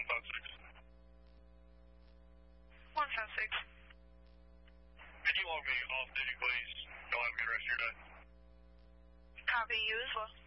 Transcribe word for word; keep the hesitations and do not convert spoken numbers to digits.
one five six. one five six. Can you log me off duty, please? Y'all have a good rest of your day. Copy you as well.